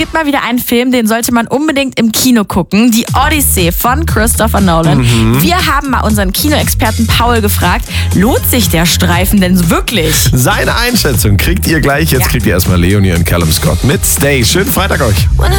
gibt mal wieder einen Film, den sollte man unbedingt im Kino gucken. Die Odyssey von Christopher Nolan. Wir haben mal unseren Kinoexperten Paul gefragt, lohnt sich der Streifen denn wirklich? Seine Einschätzung kriegt ihr gleich. Jetzt kriegt ihr erstmal Leonie und Callum Scott mit Stay. Schönen Freitag euch.